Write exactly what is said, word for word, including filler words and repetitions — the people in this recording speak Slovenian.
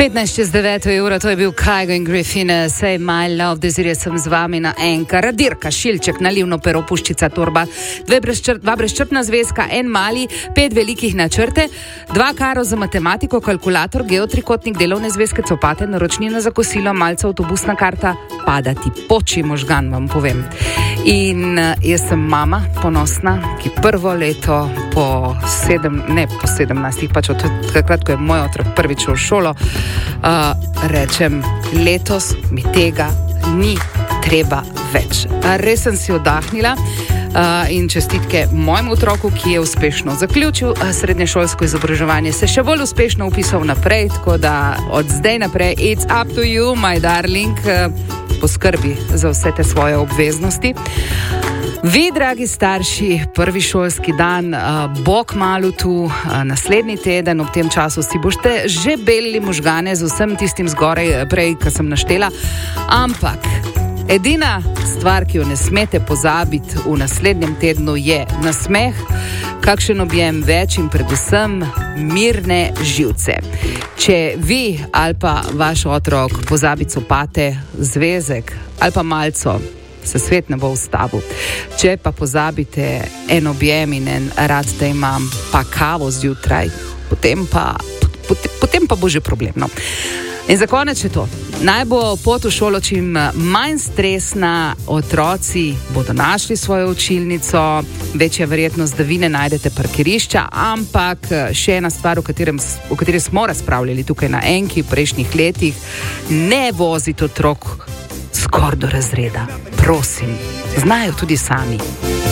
petnajst čez deveto ura, to je bil Kygo in Griffin, Say My Love, Desiree sem z vami na enka, Radirka, Šilček, Nalivno pero, Puščica, Torba, dve brezčrt, dva brezčrtna zvezka, en mali, pet velikih načrte, dva karo za matematiko, kalkulator, geotrikotnik, delovne zvezke, copate, naročnina za kosilo, malce avtobusna karta, pada ti poči možgan, vam povem. In jaz sem mama, ponosna, ki prvo leto po sedem, ne po sedemnajstih, pač od takrat, ko je moj otrok prvič v šolo, Uh, rečem, letos mi tega ni treba več. Res sem si oddahnila uh, in čestitke mojemu otroku, ki je uspešno zaključil uh, srednješolsko izobraževanje, se še bolj uspešno upisal naprej, tako da od zdaj naprej it's up to you, my darling, uh, poskrbi za vse te svoje obveznosti. Vi, dragi starši, prvi šolski dan uh, bo kmalu tu, uh, naslednji teden, ob tem času si boste že belili možgane z vsem tistim zgoraj prej, kar sem naštela, ampak edina stvar, ki jo ne smete pozabiti v naslednjem tednu, je nasmeh, kakšen objem več in predvsem mirne živce. Če vi ali pa vaš otrok pozabi copate, zvezek ali pa malco, se svet ne bo ustavil. Če pa pozabite en objem in en rad, da imam pa kavo zjutraj, potem pa, potem, potem pa bo že problemno. In za konec še to. Naj bo pot v šolo čim manj stresna, otroci bodo našli svojo učilnico, večja verjetnost, da vi ne najdete parkirišča, ampak še ena stvar, o, katerem, o kateri smo razpravljali tukaj na enki v prejšnjih letih, ne voziti otrok skor do razreda. Prosim, znajo tudi sami.